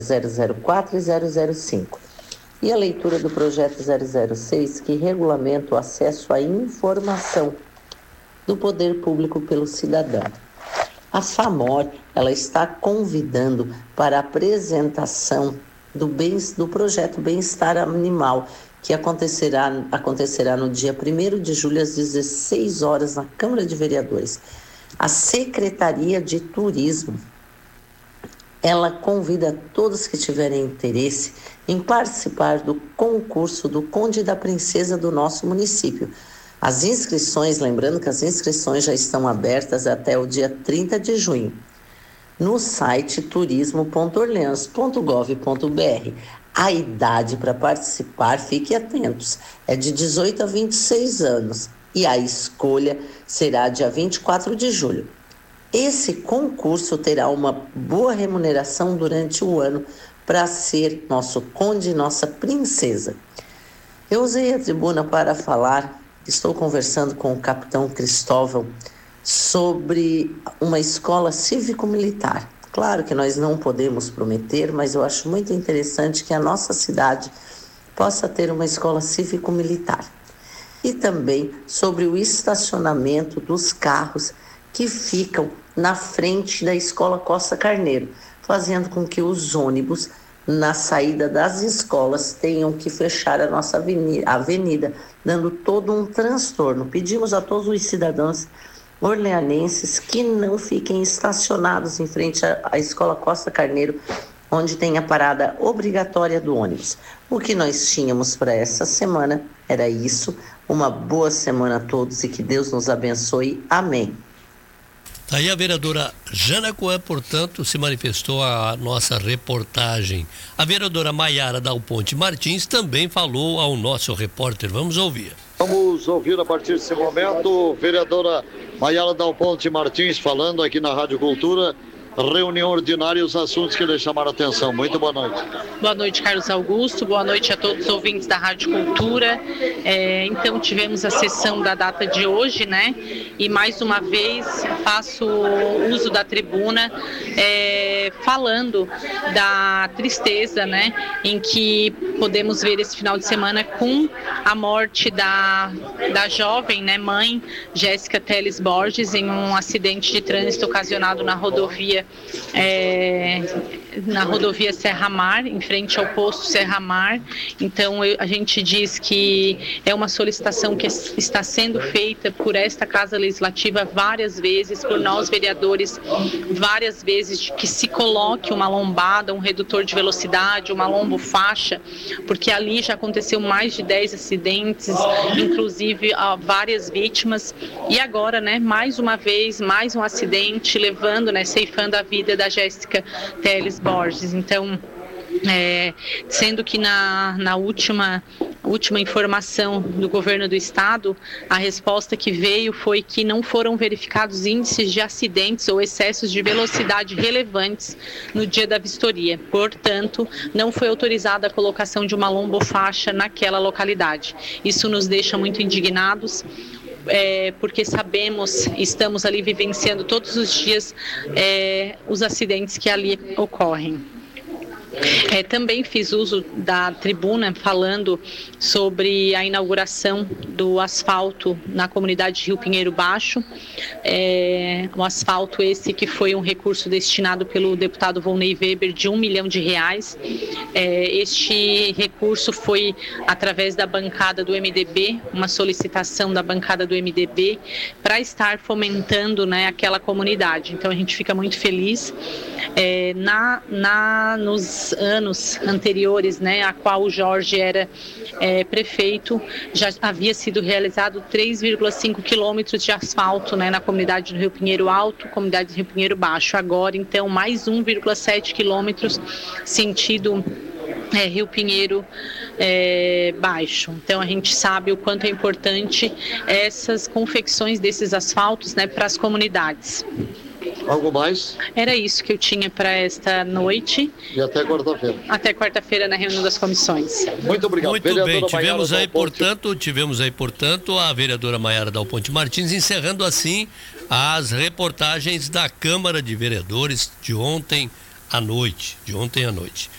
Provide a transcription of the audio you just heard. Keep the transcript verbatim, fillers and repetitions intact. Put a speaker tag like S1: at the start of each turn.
S1: zero zero quatro e zero zero cinco. E a leitura do projeto zero zero seis, que regulamenta o acesso à informação do poder público pelo cidadão. A FAMOR, ela está convidando para a apresentação do, bem, do projeto Bem-Estar Animal, que acontecerá, acontecerá no dia primeiro de julho, às dezesseis horas, na Câmara de Vereadores. A Secretaria de Turismo, ela convida todos que tiverem interesse em participar do concurso do Conde da Princesa do nosso município. As inscrições, lembrando que as inscrições já estão abertas até o dia trinta de junho, no site turismo ponto orleans ponto gov ponto br. A idade para participar, fiquem atentos, é de dezoito a vinte e seis anos e a escolha será dia vinte e quatro de julho. Esse concurso terá uma boa remuneração durante o ano para ser nosso conde e nossa princesa. Eu usei a tribuna para falar, estou conversando com o capitão Cristóvão sobre uma escola cívico-militar. Claro que nós não podemos prometer, mas eu acho muito interessante que a nossa cidade possa ter uma escola cívico-militar. E também sobre o estacionamento dos carros que ficam na frente da Escola Costa Carneiro, fazendo com que os ônibus, na saída das escolas, tenham que fechar a nossa avenida, avenida, dando todo um transtorno. Pedimos a todos os cidadãos orleanenses que não fiquem estacionados em frente à, à Escola Costa Carneiro, onde tem a parada obrigatória do ônibus. O que nós tínhamos para essa semana era isso. Uma boa semana a todos e que Deus nos abençoe. Amém.
S2: Aí a vereadora Jana Coan, portanto, se manifestou a nossa reportagem. A vereadora Maiara Dal Ponte Martins também falou ao nosso repórter. Vamos ouvir.
S3: Vamos ouvir a partir desse momento, vereadora Maiara Dal Ponte Martins falando aqui na Rádio Cultura. Reunião ordinária e os assuntos que lhe chamaram a atenção. Muito boa noite.
S4: Boa noite, Carlos Augusto. Boa noite a todos os ouvintes da Rádio Cultura. É, então, tivemos a sessão da data de hoje, né? E mais uma vez faço uso da tribuna é, falando da tristeza, né? Em que podemos ver esse final de semana com a morte da, da jovem, né? Mãe Jéssica Teles Borges em um acidente de trânsito ocasionado na rodovia É, na rodovia Serra Mar, em frente ao posto Serra Mar. Então eu, a gente diz que é uma solicitação que está sendo feita por esta Casa Legislativa várias vezes, por nós vereadores várias vezes, de que se coloque uma lombada, um redutor de velocidade, uma lombofaixa, porque ali já aconteceu mais de dez acidentes, inclusive ó, várias vítimas, e agora, né, mais uma vez, mais um acidente, levando, né, ceifando a vida da Jéssica Teles Borges. Então, é, sendo que na, na última, última informação do governo do estado, a resposta que veio foi que não foram verificados índices de acidentes ou excessos de velocidade relevantes no dia da vistoria. Portanto, não foi autorizada a colocação de uma lombofaixa naquela localidade. Isso nos deixa muito indignados. É, porque sabemos, estamos ali vivenciando todos os dias é, os acidentes que ali ocorrem. É, também fiz uso da tribuna falando sobre a inauguração do asfalto na comunidade de Rio Pinheiro Baixo. É, o asfalto esse que foi um recurso destinado pelo deputado Volney Weber de um milhão de reais. É, este recurso foi através da bancada do M D B, uma solicitação da bancada do M D B para estar fomentando, né, aquela comunidade. Então a gente fica muito feliz. É, na, na, nos anos anteriores, né, a qual o Jorge era é, prefeito, já havia sido realizado três vírgula cinco quilômetros de asfalto, né, na comunidade do Rio Pinheiro Alto, comunidade do Rio Pinheiro Baixo. Agora, então, mais um vírgula sete quilômetros sentido É, Rio Pinheiro é, Baixo. Então a gente sabe o quanto é importante essas confecções desses asfaltos, né, para as comunidades.
S3: Algo mais?
S4: Era isso que eu tinha para esta noite.
S3: E até quarta-feira.
S4: Até quarta-feira na reunião das comissões.
S3: Muito obrigado.
S2: Muito
S3: vereadora
S2: bem, tivemos
S3: Maiara
S2: aí, portanto, tivemos aí, portanto, a vereadora Maiara Dal Ponte Martins encerrando assim as reportagens da Câmara de Vereadores de ontem à noite, de ontem à noite.